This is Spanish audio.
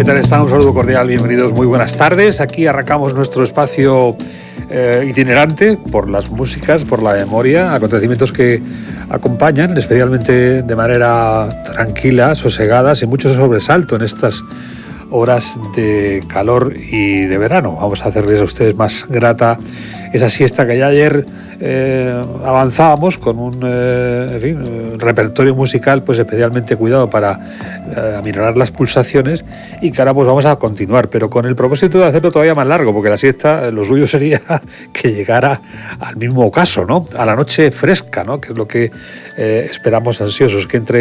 ¿Qué tal están? Un saludo cordial, bienvenidos, muy buenas tardes. Aquí arrancamos nuestro espacio itinerante por las músicas, por la memoria, acontecimientos que acompañan, especialmente de manera tranquila, sosegada, sin mucho sobresalto en estas horas de calor y de verano. Vamos a hacerles a ustedes más grata esa siesta que ya ayer avanzábamos con un repertorio musical pues especialmente cuidado para aminorar las pulsaciones, y que ahora pues vamos a continuar, pero con el propósito de hacerlo todavía más largo, porque la siesta, lo suyo sería que llegara al mismo ocaso, ¿no? A la noche fresca, ¿no? Que es lo que esperamos ansiosos, que entre